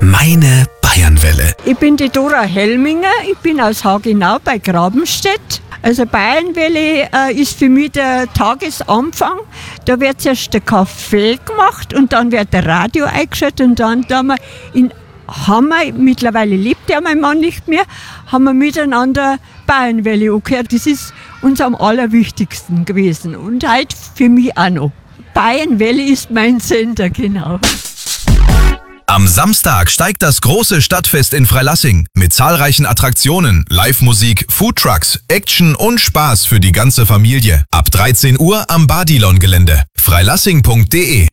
Meine Bayernwelle. Ich bin die Dora Helminger, ich bin aus Hagenau bei Grabenstedt. Also Bayernwelle ist für mich der Tagesanfang. Da wird zuerst der Kaffee gemacht und dann wird der Radio eingeschaltet und dann haben wir, mittlerweile lebt ja mein Mann nicht mehr, haben wir miteinander Bayernwelle angehört. Das ist uns am allerwichtigsten gewesen und heute für mich auch noch. Bayernwelle ist mein Sender, genau. Am Samstag steigt das große Stadtfest in Freilassing mit zahlreichen Attraktionen, Live-Musik, Foodtrucks, Action und Spaß für die ganze Familie. Ab 13 Uhr am Badilon-Gelände. freilassing.de.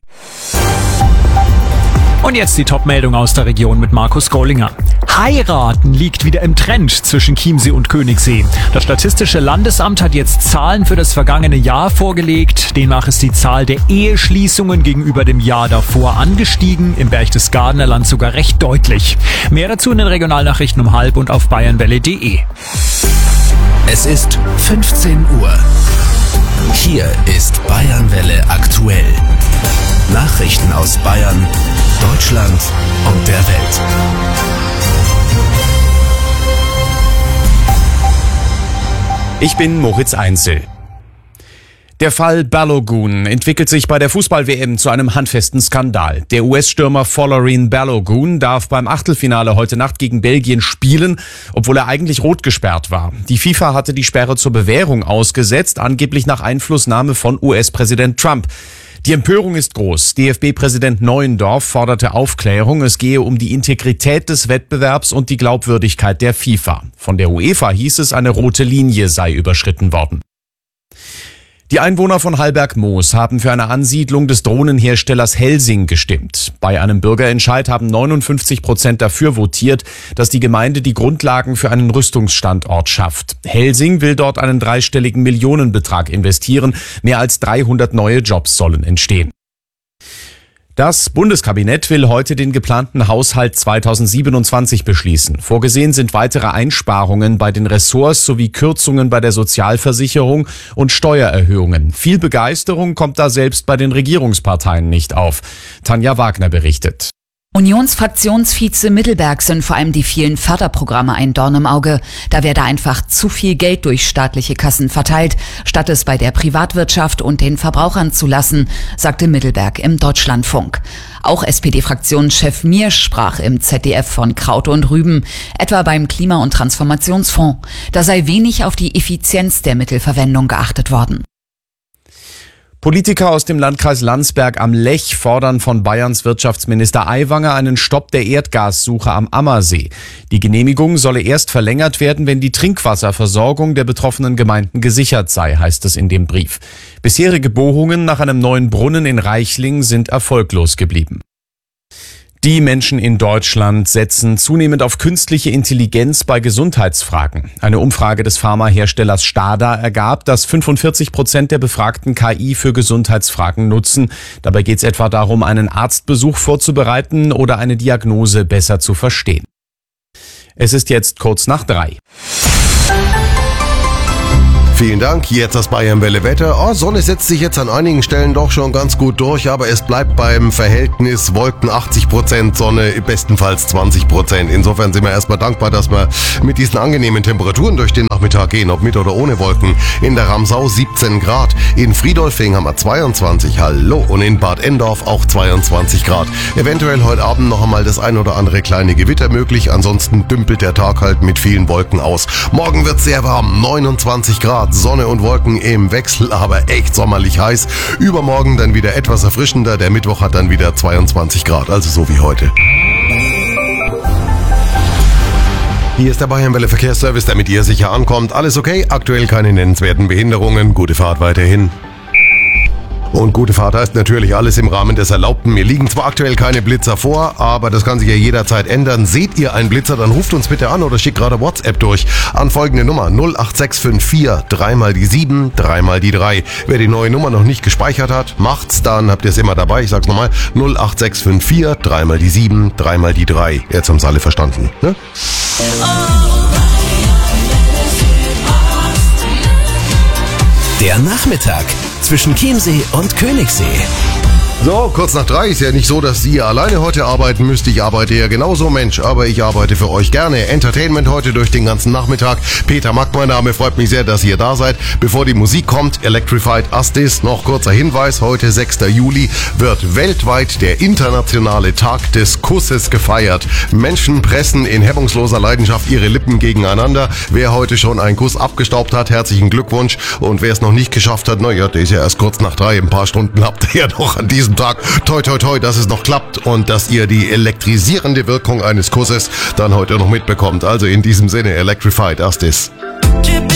Und jetzt die Top-Meldung aus der Region mit Markus Gollinger. Heiraten liegt wieder im Trend zwischen Chiemsee und Königssee. Das Statistische Landesamt hat jetzt Zahlen für das vergangene Jahr vorgelegt. Demnach ist die Zahl der Eheschließungen gegenüber dem Jahr davor angestiegen, im Berchtesgadener Land sogar recht deutlich. Mehr dazu in den Regionalnachrichten um 12:30 und auf bayernwelle.de. Es ist 15 Uhr. Hier ist Bayernwelle aktuell. Nachrichten aus Bayern, Deutschland und der Welt. Ich bin Moritz Einzel. Der Fall Balogun entwickelt sich bei der Fußball-WM zu einem handfesten Skandal. Der US-Stürmer Folarin Balogun darf beim Achtelfinale heute Nacht gegen Belgien spielen, obwohl er eigentlich rot gesperrt war. Die FIFA hatte die Sperre zur Bewährung ausgesetzt, angeblich nach Einflussnahme von US-Präsident Trump. Die Empörung ist groß. DFB-Präsident Neuendorf forderte Aufklärung. Es gehe um die Integrität des Wettbewerbs und die Glaubwürdigkeit der FIFA. Von der UEFA hieß es, eine rote Linie sei überschritten worden. Die Einwohner von Hallberg-Moos haben für eine Ansiedlung des Drohnenherstellers Helsing gestimmt. Bei einem Bürgerentscheid haben 59% dafür votiert, dass die Gemeinde die Grundlagen für einen Rüstungsstandort schafft. Helsing will dort einen dreistelligen Millionenbetrag investieren. Mehr als 300 neue Jobs sollen entstehen. Das Bundeskabinett will heute den geplanten Haushalt 2027 beschließen. Vorgesehen sind weitere Einsparungen bei den Ressorts sowie Kürzungen bei der Sozialversicherung und Steuererhöhungen. Viel Begeisterung kommt da selbst bei den Regierungsparteien nicht auf. Tanja Wagner berichtet. Unionsfraktionsvize Mittelberg sind vor allem die vielen Förderprogramme ein Dorn im Auge. Da werde einfach zu viel Geld durch staatliche Kassen verteilt, statt es bei der Privatwirtschaft und den Verbrauchern zu lassen, sagte Mittelberg im Deutschlandfunk. Auch SPD-Fraktionschef Miersch sprach im ZDF von Kraut und Rüben, etwa beim Klima- und Transformationsfonds. Da sei wenig auf die Effizienz der Mittelverwendung geachtet worden. Politiker aus dem Landkreis Landsberg am Lech fordern von Bayerns Wirtschaftsminister Aiwanger einen Stopp der Erdgassuche am Ammersee. Die Genehmigung solle erst verlängert werden, wenn die Trinkwasserversorgung der betroffenen Gemeinden gesichert sei, heißt es in dem Brief. Bisherige Bohrungen nach einem neuen Brunnen in Reichling sind erfolglos geblieben. Die Menschen in Deutschland setzen zunehmend auf künstliche Intelligenz bei Gesundheitsfragen. Eine Umfrage des Pharmaherstellers Stada ergab, dass 45% der Befragten KI für Gesundheitsfragen nutzen. Dabei geht es etwa darum, einen Arztbesuch vorzubereiten oder eine Diagnose besser zu verstehen. Es ist jetzt kurz nach 3. Vielen Dank, jetzt das Bayernwelle-Wetter. Sonne setzt sich jetzt an einigen Stellen doch schon ganz gut durch, aber es bleibt beim Verhältnis Wolken 80%, Sonne bestenfalls 20%. Insofern sind wir erstmal dankbar, dass wir mit diesen angenehmen Temperaturen durch den Nachmittag gehen, ob mit oder ohne Wolken. In der Ramsau 17 Grad, in Friedolfing haben wir 22, hallo, und in Bad Endorf auch 22 Grad. Eventuell heute Abend noch einmal das ein oder andere kleine Gewitter möglich, ansonsten dümpelt der Tag halt mit vielen Wolken aus. Morgen wird sehr warm, 29 Grad. Sonne und Wolken im Wechsel, aber echt sommerlich heiß. Übermorgen dann wieder etwas erfrischender. Der Mittwoch hat dann wieder 22 Grad, also so wie heute. Hier ist der Bayernwelle Verkehrsservice, der mit ihr sicher ankommt. Alles okay? Aktuell keine nennenswerten Behinderungen. Gute Fahrt weiterhin. Und gute Fahrt heißt natürlich alles im Rahmen des Erlaubten. Mir liegen zwar aktuell keine Blitzer vor, aber das kann sich ja jederzeit ändern. Seht ihr einen Blitzer, dann ruft uns bitte an oder schickt gerade WhatsApp durch an folgende Nummer 08654 3 mal die 7, 3 mal die 3. Wer die neue Nummer noch nicht gespeichert hat, macht's, dann habt ihr es immer dabei. Ich sag's nochmal, 08654 3 mal die 7, 3 mal die 3. Jetzt haben's alle verstanden, ne? Der Nachmittag zwischen Chiemsee und Königssee. So, kurz nach 3 ist ja nicht so, dass ihr alleine heute arbeiten müsst. Ich arbeite ja genauso, Mensch, aber ich arbeite für euch gerne. Entertainment heute durch den ganzen Nachmittag. Peter Mack, mein Name, freut mich sehr, dass ihr da seid. Bevor die Musik kommt, Electrified Astis, noch kurzer Hinweis. Heute, 6. Juli, wird weltweit der internationale Tag des Kusses gefeiert. Menschen pressen in hemmungsloser Leidenschaft ihre Lippen gegeneinander. Wer heute schon einen Kuss abgestaubt hat, herzlichen Glückwunsch. Und wer es noch nicht geschafft hat, naja, der ist ja erst kurz nach 3. Ein paar Stunden habt ihr ja noch an diesem Tag. Toi, toi, toi, dass es noch klappt und dass ihr die elektrisierende Wirkung eines Kusses dann heute noch mitbekommt. Also in diesem Sinne, Electrified Astis.